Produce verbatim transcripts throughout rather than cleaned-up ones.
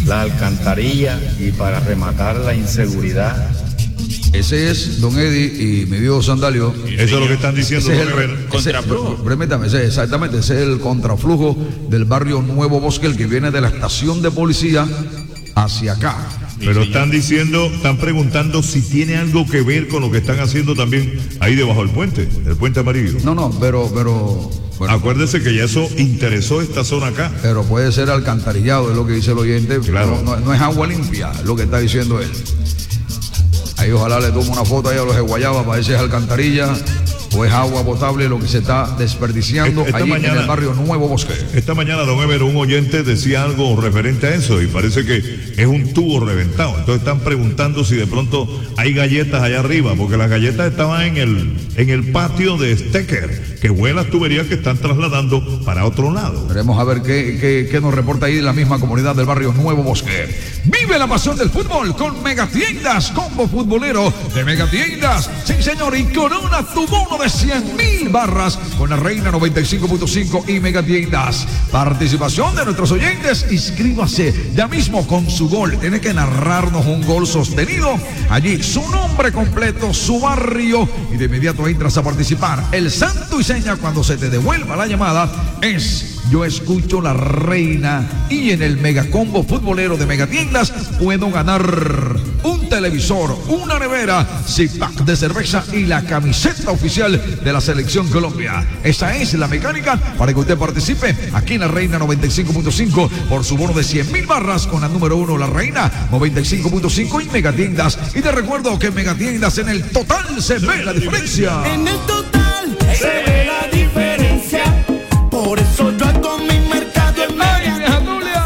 la alcantarilla y para rematar la inseguridad. Ese es Don Eddie y mi viejo Sandalio. Eso es lo que están diciendo. Ese es el contraflujo. Permítame, ese, exactamente, ese es el contraflujo del barrio Nuevo Bosque, el que viene de la estación de policía hacia acá. Pero están diciendo, están preguntando si tiene algo que ver con lo que están haciendo también ahí debajo del puente, el puente amarillo. No, no, pero, pero... Bueno, acuérdese que ya eso interesó esta zona acá. Pero puede ser alcantarillado, es lo que dice el oyente. Claro. No, no, no es agua limpia, es lo que está diciendo él. Ahí ojalá le tomo una foto ahí a los de Guayaba para ver si es alcantarilla o es agua potable lo que se está desperdiciando esta allí mañana, en el barrio Nuevo Bosque. Esta mañana, don Ever, un oyente decía algo referente a eso y parece que es un tubo reventado. Entonces están preguntando si de pronto hay galletas allá arriba, porque las galletas estaban en el, en el patio de Stecker, que fue las tuberías que están trasladando para otro lado. Veremos a ver qué, qué, qué nos reporta ahí la misma comunidad del barrio Nuevo Bosque. Vive la pasión del fútbol con Megatiendas, combo futbolero de Megatiendas. Sí, señor, y corona tu bono de cien mil barras con la Reina noventa y cinco punto cinco y Megatiendas. Participación de nuestros oyentes, inscríbase ya mismo con su gol. Tiene que narrarnos un gol sostenido. Allí su nombre completo, su barrio, y de inmediato entras a participar. El santo y seña cuando se te devuelva la llamada es: yo escucho la Reina, y en el megacombo futbolero de Megatiendas puedo ganar un televisor, una nevera, six pack de cerveza y la camiseta oficial de la Selección Colombia. Esa es la mecánica para que usted participe aquí en la Reina noventa y cinco punto cinco por su bono de cien mil barras con la número uno, la Reina noventa y cinco punto cinco y Megatiendas. Y te recuerdo que en Megatiendas en el total se ve la diferencia. En el total se ve la diferencia. Por eso yo ando en mi mercado en Media Julia.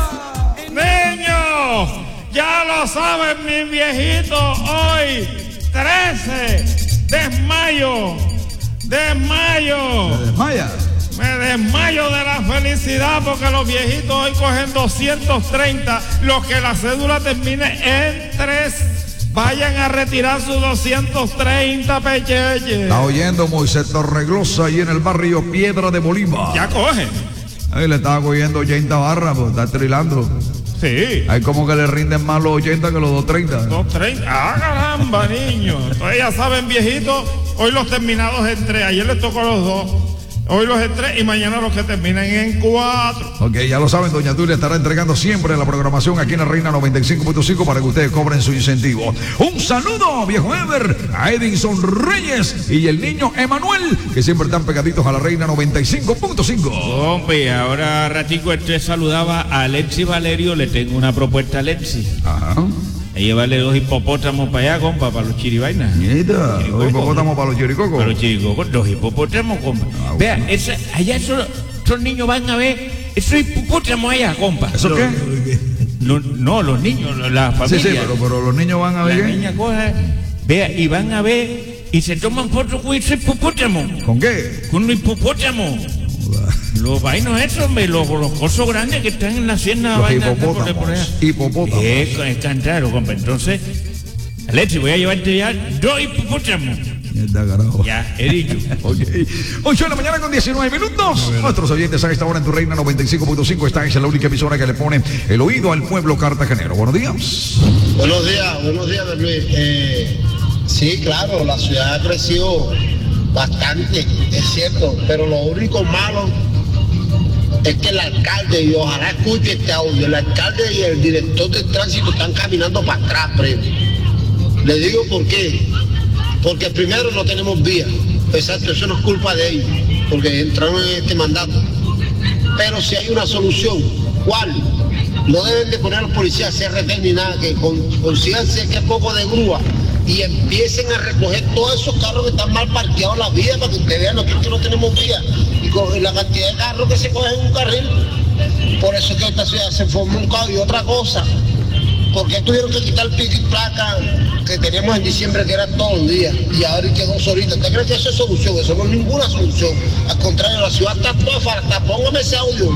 Niños, ya lo saben mis viejitos, hoy trece de mayo, de mayo. ¿Se desmaya? Me desmayo de la felicidad porque los viejitos hoy cogen doscientos treinta, los que la cédula termine en tres. Vayan a retirar sus doscientos treinta pecheches. Está oyendo Moisés Torreglosa ahí en el barrio Piedra de Bolívar. Ya cogen. Ahí le estaba cogiendo ochenta barras, pues está trilando. Sí. Hay como que le rinden más los ochenta que los doscientos treinta. doscientos treinta. Ah, caramba, niños. Entonces ya saben, viejitos, hoy los terminados en tres. Ayer les tocó a los dos. Hoy los en tres y mañana los que terminan en cuatro. Ok, ya lo saben, doña Tulia estará entregando siempre la programación aquí en la Reina noventa y cinco punto cinco para que ustedes cobren su incentivo. Un saludo, viejo Ever, a Edinson Reyes y el niño Emanuel, que siempre están pegaditos a la Reina noventa y cinco punto cinco. Hombre, ahora ratico usted saludaba a Alexi Valerio, le tengo una propuesta a Alexi. Ajá. Llévale dos hipopótamos para allá, compa, para los chiribainas. Mira, los hipopótamos para los chiricocos. Para los chiricocos, los hipopótamos, compa. Ah, Vea, bueno. esa, allá esos, esos niños van a ver esos hipopótamos allá, compa. ¿Eso Los- qué? los- no, los niños, la Sí, familia. sí, pero, pero los niños van a La ver. ¿qué? niña coge, vea, y van a ver y se toman fotos con ese hipopótamo. ¿Con qué? Con los hipopótamos. Los vainos esos, hombre, los, los cosos grandes que están en la sierra. Los vaina de por- de por allá. hipopótamos. Hipopótamos. Eso es cantaro, compa. Entonces, Alexi, voy a llevarte ya dos hipopótamos. Mierda, carajo. Ya, he dicho. Ok. ocho de la mañana con diecinueve minutos. Nuestros oyentes a esta hora en tu Reina noventa y cinco punto cinco. Esta es la única emisora que le pone el oído al pueblo cartagenero. Buenos días. Buenos días, buenos días, don Luis. Eh, sí, claro, la ciudad ha crecido bastante, es cierto, pero lo único malo es que el alcalde, y ojalá escuche este audio, el alcalde y el director de tránsito están caminando para atrás, pero le digo por qué. Porque primero no tenemos vía, exacto, eso no es culpa de ellos, porque entraron en este mandato. Pero si hay una solución, ¿cuál? No deben de poner a los policías a hacer retén ni nada, que con, consíganse que poco de grúa y empiecen a recoger todos esos carros que están mal parqueados en las vías para que ustedes vean que no tenemos vía y con la cantidad de carros que se cogen en un carril. Por eso es que esta ciudad se forma un caos. Y otra cosa, ¿Por qué tuvieron que quitar el pico y placa que teníamos en diciembre, que era todos los días, y ahora hay que dos horitas? ¿Usted cree que eso es solución? Eso no es ninguna solución. Al contrario, la ciudad está toda falta. Póngame ese audio.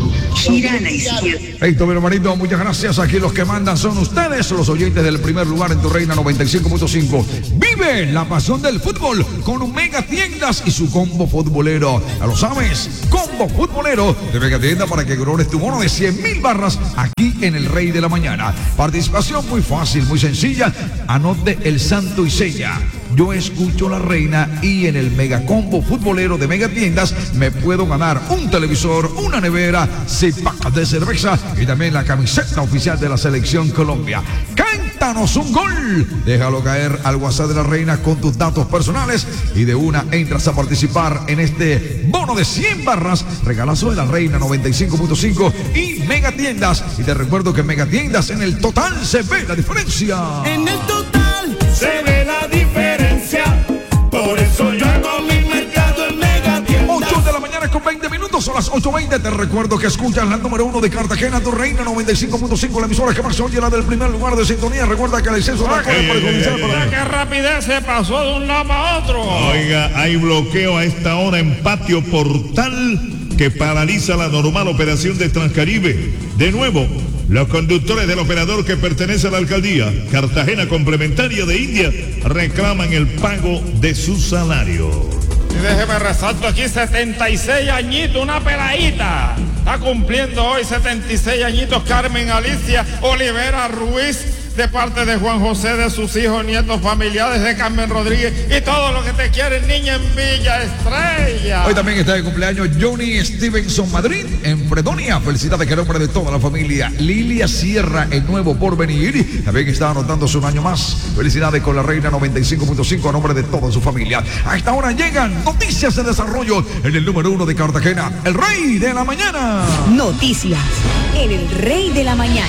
Listo, mi hermanito, muchas gracias. Aquí los que mandan son ustedes, los oyentes del primer lugar en tu Reina noventa y cinco punto cinco. Vive la pasión del fútbol con Mega Tiendas y su combo futbolero. Ya lo sabes, combo futbolero de Mega Tiendas para que logres tu bono de cien mil barras aquí en el Rey de la Mañana. Participación muy fácil, muy sencilla. Anote el santo y sella: yo escucho la Reina, y en el mega combo futbolero de Mega Tiendas me puedo ganar un televisor, una nevera, seis pacas de cerveza y también la camiseta oficial de la Selección Colombia. Cántanos un gol. Déjalo caer al WhatsApp de la Reina con tus datos personales y de una entras a participar en este bono de cien barras, regalazo de la Reina noventa y cinco punto cinco y Mega Tiendas. Y te recuerdo que en Mega Tiendas en el total se ve la diferencia. En el total se ve la diferencia. Por eso yo hago mi mercado en Mega Tiendas. ocho de la mañana con veinte minutos, son las ocho veinte. Te recuerdo que escuchas la número uno de Cartagena, tu Reina noventa y cinco punto cinco, la emisora que más se oye, la del primer lugar de sintonía. Recuerda que el exceso de alcohol es perjudicial para... ¡Qué rapidez se pasó de un lado a otro! Oiga, hay bloqueo a esta hora en Patio Portal que paraliza la normal operación de Transcaribe. De nuevo, los conductores del operador que pertenece a la alcaldía Cartagena Complementaria de India reclaman el pago de su salario. Y déjeme resalto aquí, setenta y seis añitos, una peladita. Está cumpliendo hoy setenta y seis añitos Carmen Alicia Olivera Ruiz, de parte de Juan José, de sus hijos, nietos, familiares de Carmen Rodríguez y todo lo que te quieren, niña, en Villa Estrella. Hoy también está de cumpleaños Johnny Stevenson Madrid en Fredonia. Felicidades, que en nombre de toda la familia. Lilia Sierra, el nuevo porvenir, también está anotándose un año más. Felicidades con la Reina noventa y cinco punto cinco a nombre de toda su familia. A esta hora llegan noticias de desarrollo en el número uno de Cartagena, el Rey de la Mañana. Noticias en el Rey de la Mañana.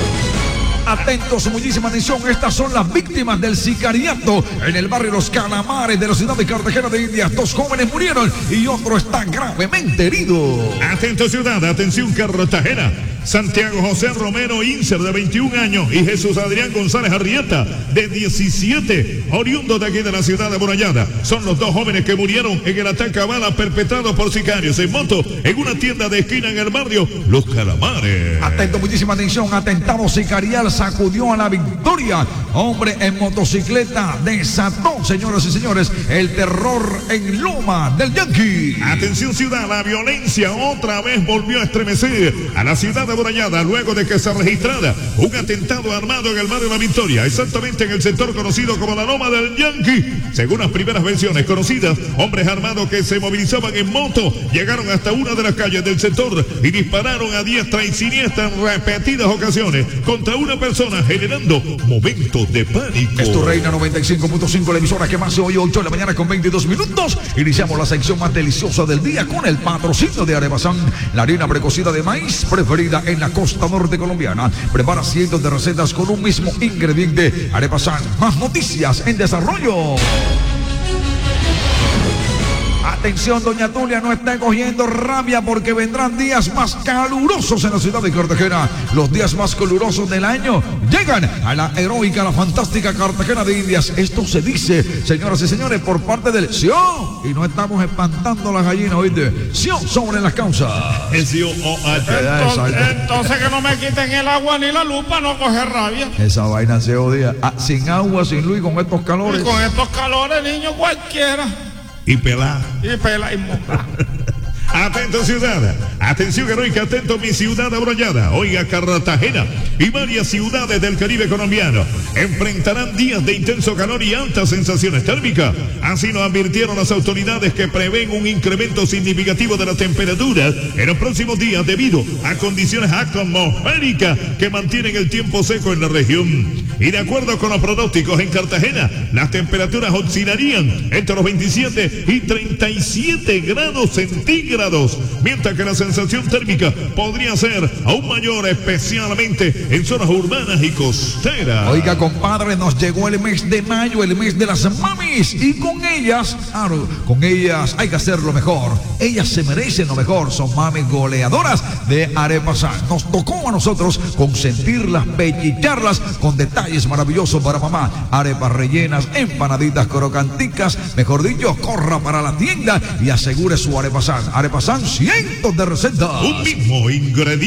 Atentos, muchísima atención. Estas son las víctimas del sicariato en el barrio Los Calamares de la ciudad de Cartagena de Indias. Dos jóvenes murieron y otro está gravemente herido. Atento ciudad, atención Cartagena. Santiago José Romero Inser, de veintiún años, y Jesús Adrián González Arrieta, de diecisiete, oriundos de aquí de la ciudad de Amurallada. Son los dos jóvenes que murieron en el ataque a bala perpetrado por sicarios en moto en una tienda de esquina en el barrio Los Calamares. Atento, muchísima atención. Atentado sicarial sacudió a la Victoria. Hombre en motocicleta desató, señoras y señores, el terror en Loma del Yankee. Atención ciudad, la violencia otra vez volvió a estremecer a la ciudad de Amurallada luego de que se registrara un atentado armado en el barrio La Victoria, exactamente en el sector conocido como la Loma del Yankee. Según las primeras versiones conocidas, hombres armados que se movilizaban en moto llegaron hasta una de las calles del sector y dispararon a diestra y siniestra en repetidas ocasiones contra una persona, generando momentos de pánico. Es tu Reina noventa y cinco punto cinco, la emisora que más se oye, ocho de la mañana con veintidós minutos. Iniciamos la sección más deliciosa del día con el patrocinio de Arepasán, la harina precocida de maíz preferida en la costa norte colombiana. Prepara cientos de recetas con un mismo ingrediente. Arepasán, más noticias en desarrollo. Atención, doña Tulia, no está cogiendo rabia porque vendrán días más calurosos en la ciudad de Cartagena. Los días más calurosos del año llegan a la heroica, la fantástica Cartagena de Indias. Esto se dice, señoras y señores, por parte del Sion. Y no estamos espantando las gallinas, oíste. Sion sobre las causas. S I O H. Entonces, entonces que no me quiten el agua ni la lupa, no coge rabia. Esa vaina se odia. Ah, sin agua, sin luz y con estos calores. Y con estos calores, niño, cualquiera. Y pelá. Y pela y moja. Atento ciudad, atención heroica, atento mi ciudad abrollada. Oiga, Cartagena y varias ciudades del Caribe colombiano enfrentarán días de intenso calor y altas sensaciones térmicas. Así nos advirtieron las autoridades, que prevén un incremento significativo de la temperatura en los próximos días debido a condiciones atmosféricas que mantienen el tiempo seco en la región. Y de acuerdo con los pronósticos, en Cartagena las temperaturas oscilarían entre los veintisiete y treinta y siete grados centígrados, mientras que la sensación térmica podría ser aún mayor, especialmente en zonas urbanas y costeras. Oiga, compadre, nos llegó el mes de mayo, el mes de las mamis, y con ellas, claro, con ellas hay que hacerlo mejor. Ellas se merecen lo mejor, son mamis goleadoras de Arepasán. Nos tocó a nosotros consentirlas, pellizcarlas con detalles maravillosos para mamá. Arepas rellenas, empanaditas crocanticas, mejor dicho, corra para la tienda y asegure su Arepasán. Arepasán, cientos de recetas. Un mismo ingrediente.